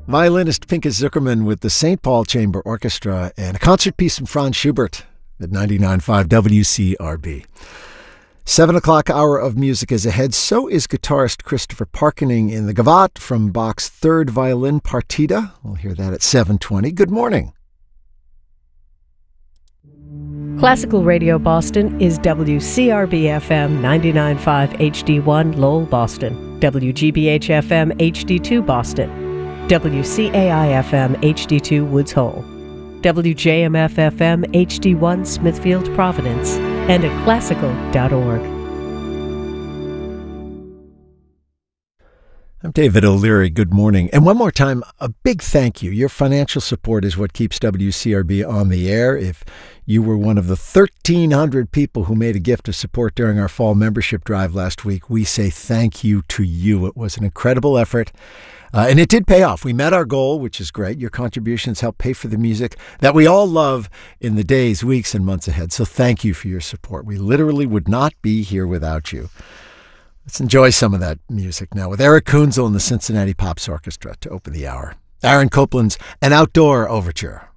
Violinist Pinka Zuckerman with the St. Paul Chamber Orchestra and a concert piece from Franz Schubert at 99.5 WCRB. 7 o'clock hour of music is ahead. So is guitarist Christopher Parkening in the Gavotte from Bach's Third Violin Partita. We'll hear that at 7:20. Good morning. Classical Radio Boston is WCRB-FM 99.5 HD1 Lowell, Boston, WGBH-FM HD2 Boston, WCAI-FM HD2 Woods Hole, WJMF-FM HD1 Smithfield, Providence, and at classical.org. I'm David O'Leary. Good morning. And one more time, a big thank you. Your financial support is what keeps WCRB on the air. If you were one of the 1,300 people who made a gift of support during our fall membership drive last week, we say thank you to you. It was an incredible effort. And it did pay off. We met our goal, which is great. Your contributions help pay for the music that we all love in the days, weeks, and months ahead. So thank you for your support. We literally would not be here without you. Let's enjoy some of that music now with Eric Kunzel and the Cincinnati Pops Orchestra to open the hour. Aaron Copland's An Outdoor Overture.